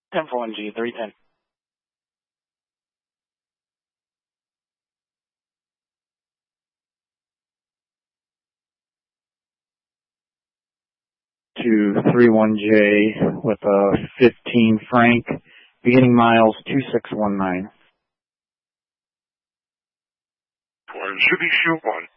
10-1G, 310. To 31J with a 15 Frank, beginning miles 2619. Mitsubishi 1.